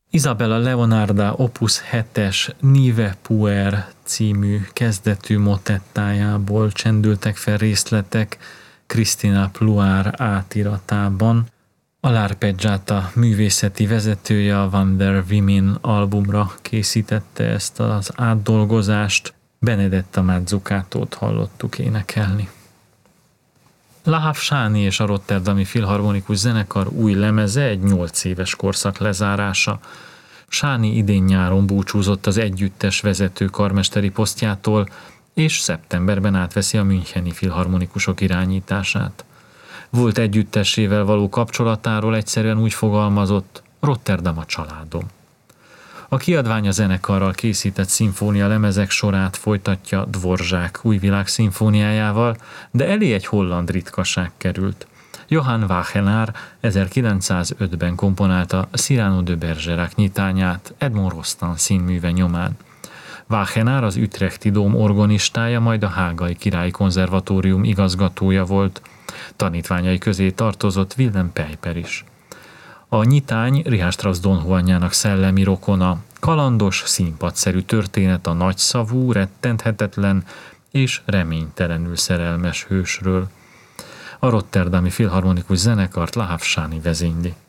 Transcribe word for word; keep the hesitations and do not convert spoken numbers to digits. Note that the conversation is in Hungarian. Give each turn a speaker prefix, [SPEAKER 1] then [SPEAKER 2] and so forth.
[SPEAKER 1] Isabella Leonarda Opus hetes Nive Puer című kezdetű motettájából csendültek fel részletek Cristina Pluár átiratában. A L'Arpeggiata művészeti vezetője a Wonder Women albumra készítette ezt az átdolgozást. Benedetta Mazzucatót hallottuk énekelni. Lahav Sáni és a Rotterdami Filharmonikus Zenekar új lemeze egy nyolc éves korszak lezárása. Sáni idén-nyáron búcsúzott az együttes vezető karmesteri posztjától, és szeptemberben átveszi a müncheni filharmonikusok irányítását. Volt együttesével való kapcsolatáról egyszerűen úgy fogalmazott: Rotterdam a családom. A kiadvány a zenekarral készített szimfónia lemezek sorát folytatja Dvorzsák újvilág szimfóniájával, de elé egy holland ritkaság került. Johann Wagenaar ezerkilencszázötben komponálta Cyrano de Bergerac nyitányát Edmond Rostand színműve nyomán. Wagenaar az Utrechti Dóm organistája, majd a Hágai Királyi Konzervatórium igazgatója volt. Tanítványai közé tartozott Willem Pijper is. A nyitány Richard Strauss Don Juanjának szellemi rokona, kalandos, színpadszerű történet a nagyszavú, rettenthetetlen és reménytelenül szerelmes hősről. A Rotterdami Filharmonikus Zenekart Lahav Sáni vezényli.